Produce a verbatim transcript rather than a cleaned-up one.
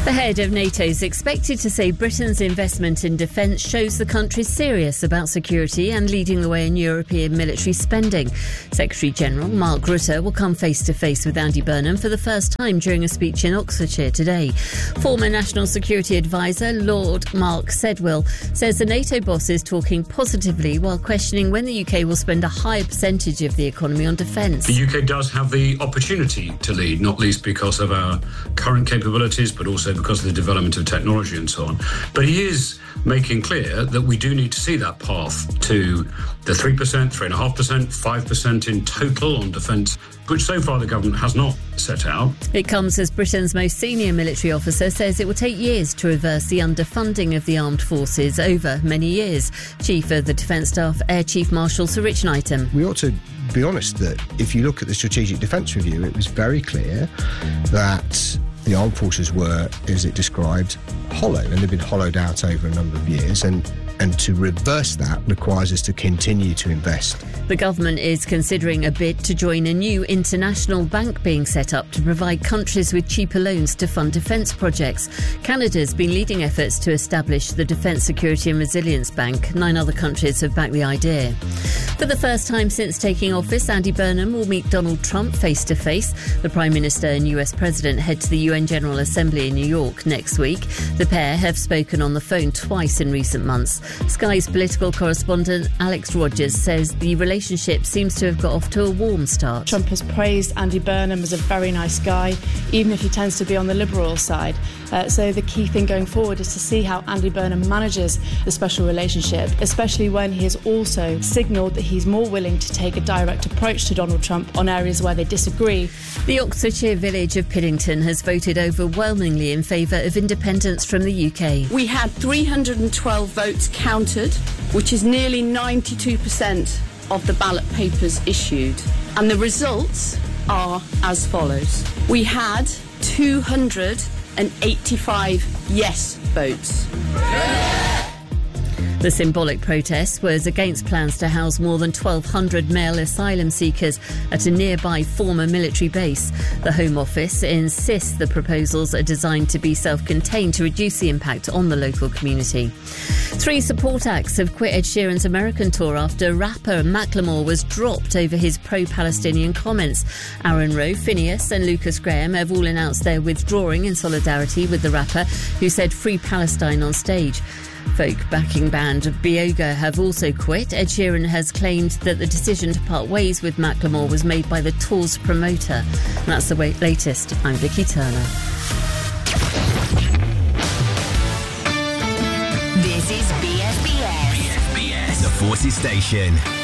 The head of NATO is expected to say Britain's investment in defence shows the country's serious about security and leading the way in European military spending. Secretary-General Mark Rutte will come face-to-face with Andy Burnham for the first time during a speech in Oxfordshire today. Former National Security Advisor Lord Mark Sedwill says the NATO boss is talking positively while questioning when the U K will spend a higher percentage of the economy on defence. The U K does have the opportunity to lead, not least because of our current capabilities, but also because of the development of technology and so on. But he is making clear that we do need to see that path to the three percent, three point five percent, five percent in total on defence, which so far the government has not set out. It comes as Britain's most senior military officer says it will take years to reverse the underfunding of the armed forces over many years. Chief of the Defence Staff, Air Chief Marshal Sir Rich Knightham. We ought to be honest that if you look at the Strategic Defence Review, it was very clear that the armed forces were, as it described, hollow, and they've been hollowed out over a number of years, and and to reverse that requires us to continue to invest. The government is considering a bid to join a new international bank being set up to provide countries with cheaper loans to fund defence projects. Canada's been leading efforts to establish the Defence Security and Resilience Bank. Nine other countries have backed the idea. For the first time since taking office, Andy Burnham will meet Donald Trump face-to-face. The Prime Minister and U S President head to the U N General Assembly in New York next week. The pair have spoken on the phone twice in recent months. Sky's political correspondent Alex Rogers says the relationship seems to have got off to a warm start. Trump has praised Andy Burnham as a very nice guy, even if he tends to be on the Liberal side. Uh, so the key thing going forward is to see how Andy Burnham manages the special relationship, especially when he has also signalled that he's more willing to take a direct approach to Donald Trump on areas where they disagree. The Oxfordshire village of Piddington has voted overwhelmingly in favour of independence from the U K. We had three hundred twelve votes counted, which is nearly ninety-two percent of the ballot papers issued. And the results are as follows. We had two hundred eighty-five yes votes. The symbolic protest was against plans to house more than twelve hundred male asylum seekers at a nearby former military base. The Home Office insists the proposals are designed to be self-contained to reduce the impact on the local community. Three support acts have quit Ed Sheeran's American tour after rapper Macklemore was dropped over his pro-Palestinian comments. Aaron Rowe, Phineas and Lucas Graham have all announced their withdrawing in solidarity with the rapper, who said "Free Palestine" on stage. Folk backing band Bioga have also quit. Ed Sheeran has claimed that the decision to part ways with Macklemore was made by the tour's promoter. And that's the latest. I'm Vicky Turner. This is B F B S. B F B S, the Forces Station.